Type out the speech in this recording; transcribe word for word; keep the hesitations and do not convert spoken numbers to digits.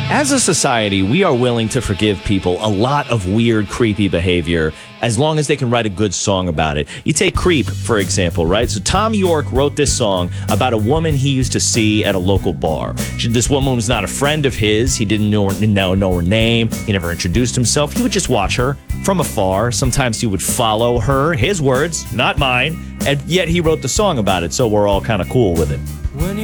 As a society, we are willing to forgive people a lot of weird, creepy behavior as long as they can write a good song about it. You take Creep, for example, right? So Tom York wrote this song about a woman he used to see at a local bar. She, this woman was not a friend of his. He didn't know, know, know her name. He never introduced himself. He would just watch her from afar. Sometimes he would follow her, his words, not mine, and yet he wrote the song about it, so we're all kind of cool with it.